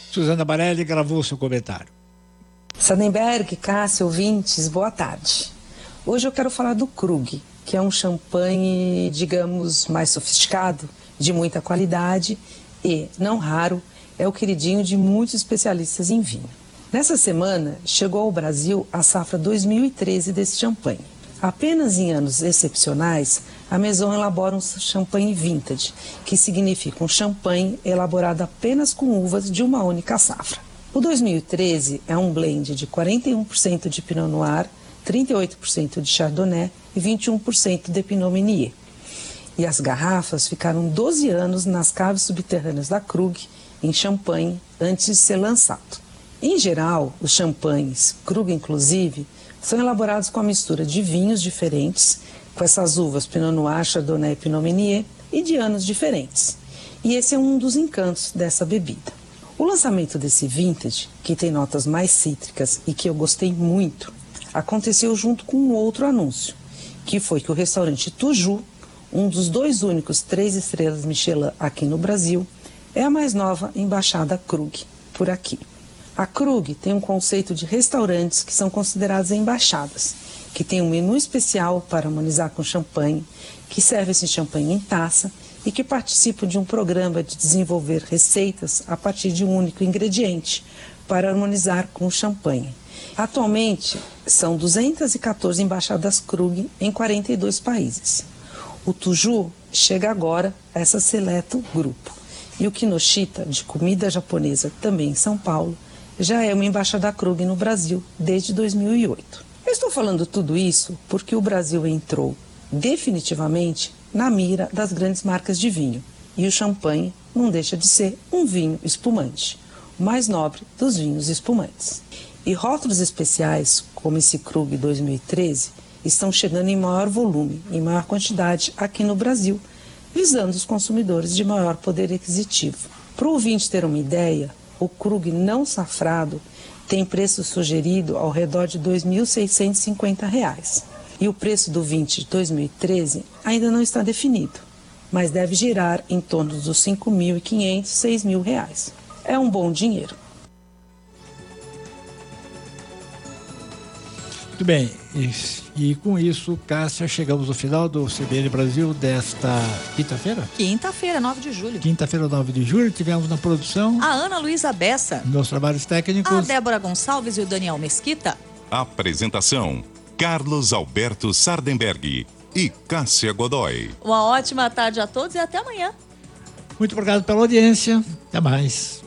Suzana Barelli gravou seu comentário. Sardenberg, Cássia, ouvintes, boa tarde. Hoje eu quero falar do Krug, que é um champanhe, digamos, mais sofisticado, de muita qualidade e, não raro, é o queridinho de muitos especialistas em vinho. Nessa semana, chegou ao Brasil a safra 2013 desse champanhe. Apenas em anos excepcionais, a Maison elabora um champanhe vintage, que significa um champanhe elaborado apenas com uvas de uma única safra. O 2013 é um blend de 41% de Pinot Noir, 38% de Chardonnay e 21% de Pinot Meunier. E as garrafas ficaram 12 anos nas caves subterrâneas da Krug, em Champagne, antes de ser lançado. Em geral, os champanhes, Krug inclusive, são elaborados com a mistura de vinhos diferentes, com essas uvas Pinot Noir, Chardonnay e Pinot Meunier, e de anos diferentes. E esse é um dos encantos dessa bebida. O lançamento desse vintage, que tem notas mais cítricas e que eu gostei muito, aconteceu junto com um outro anúncio, que foi que o restaurante Tuju, um dos 2 únicos 3 estrelas Michelin aqui no Brasil, é a mais nova embaixada Krug por aqui. A Krug tem um conceito de restaurantes que são considerados embaixadas, que tem um menu especial para harmonizar com champanhe, que serve esse champanhe em taça e que participam de um programa de desenvolver receitas a partir de um único ingrediente para harmonizar com o champanhe. Atualmente, são 214 embaixadas Krug em 42 países. O Tuju chega agora a esse seleto grupo. E o Kinoshita, de comida japonesa, também em São Paulo, já é uma embaixada Krug no Brasil desde 2008. Eu estou falando tudo isso porque o Brasil entrou definitivamente na mira das grandes marcas de vinho. E o champanhe não deixa de ser um vinho espumante, o mais nobre dos vinhos espumantes. E rótulos especiais, como esse Krug 2013, estão chegando em maior volume, em maior quantidade aqui no Brasil, visando os consumidores de maior poder aquisitivo. Para o ouvinte ter uma ideia, o Krug não safrado tem preço sugerido ao redor de R$ 2.650. E o preço do vintage 2013 ainda não está definido, mas deve girar em torno dos R$ 5.500, R$ 6.000. É um bom dinheiro. Muito bem, e com isso, Cássia, chegamos ao final do CBN Brasil desta quinta-feira? Quinta-feira, 9 de julho. Quinta-feira, 9 de julho, tivemos na produção a Ana Luísa Bessa, nos trabalhos técnicos, a Débora Gonçalves e o Daniel Mesquita. Apresentação: Carlos Alberto Sardenberg e Cássia Godoy. Uma ótima tarde a todos e até amanhã. Muito obrigado pela audiência, até mais.